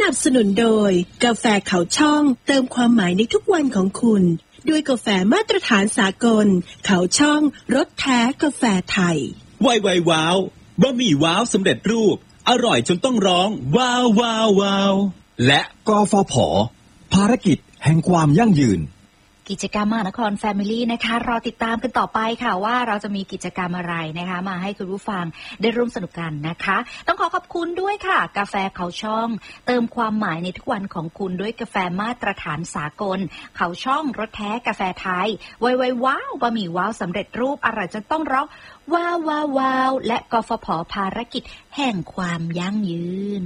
นับสนุนโดยกาแฟเขาช่องเติมความหมายในทุกวันของคุณด้วยกาแฟมาตรฐานสากลเขาช่องรสแท้กาแฟไทยไวว้าวบะหมี่ว้าวสำเร็จรูปอร่อยจนต้องร้องว้าวว้าวว้าวและกฟผ.ภารกิจแห่งความยั่งยืนกิจกรรมมหานคร Family นะคะรอติดตามกันต่อไปค่ะว่าเราจะมีกิจกรรมอะไรนะคะมาให้คุณผู้ฟังได้ร่วมสนุกกันนะคะต้องขอบคุณด้วยค่ะกาแฟเขาช่องเติมความหมายในทุกวันของคุณด้วยกาแฟมาตรฐานสากลเขาช่องรสแท้กาแฟไทยไวว้าวบะหมี่ว้าวสำเร็จรูปอร่อยจนต้องร้องว้าวว้าวว้าวและกฟผ.ภารกิจแห่งความยั่งยืน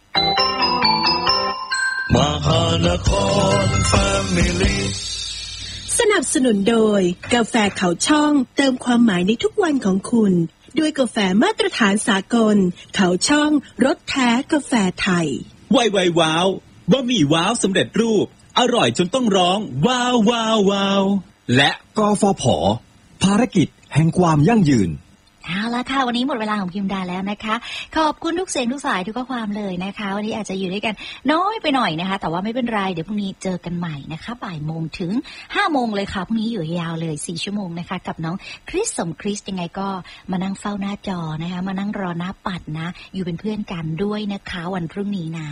มหานคร Family สนับสนุนโดยกาแฟเขาช่องเติมความหมายในทุกวันของคุณด้วยกาแฟมาตรฐานสากลเขาช่องรสแท้กาแฟไทยไวว้าวบะหมี่ว้าวสำเร็จรูปอร่อยจนต้องร้องว้าวว้าวว้าวและกฟผ.ภารกิจแห่งความยั่งยืนเอาละค่ะวันนี้หมดเวลาของพิมดาแล้วนะคะขอบคุณทุกเสียงทุกสายทุกข้อความเลยนะคะวันนี้อาจจะอยู่ด้วยกันน้อยไปหน่อยนะคะแต่ว่าไม่เป็นไรเดี๋ยวพรุ่งนี้เจอกันใหม่นะคะบ่ายโมงถึง5โมงเลยค่ะพรุ่งนี้อยู่ยาวเลย4ชั่วโมงนะคะกับน้องคริสสมคริสยังไงก็มานั่งเฝ้าหน้าจอนะคะมานั่งรอหน้าปัดนะอยู่เป็นเพื่อนกันด้วยนะคะวันพรุ่งนี้นะ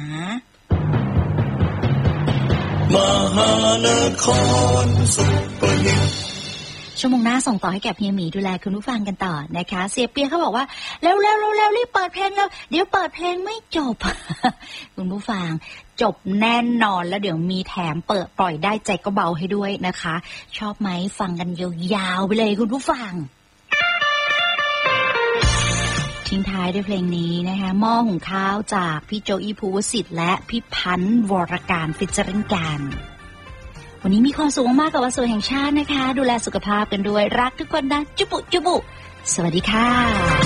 มหานครสุปนิปชั่วโมงหน้าส่งต่อให้แก่พี่หมีดูแลคุณผู้ฟังกันต่อนะคะเสียเปียเขาบอกว่าเร็วรีบเปิดเพลงแล้วเดี๋ยวเปิดเพลงไม่จบ คุณผู้ฟังจบแน่นอนแล้วเดี๋ยวมีแถมเปิดปล่อยได้ใจก็เบาให้ด้วยนะคะชอบไหมฟังกันยาวๆไปเลยคุณผู้ฟังทิ้งท้ายด้วยเพลงนี้นะคะหม้อหุงข้าวจากพี่โจอี้ภูวสิทธิ์และพี่พันธ์วรการฟิชเจอริงกันวันนี้มีความสุขมากกับวันศุกร์แห่งชาตินะคะดูแลสุขภาพกันด้วยรักทุกคนนะจุบุสวัสดีค่ะ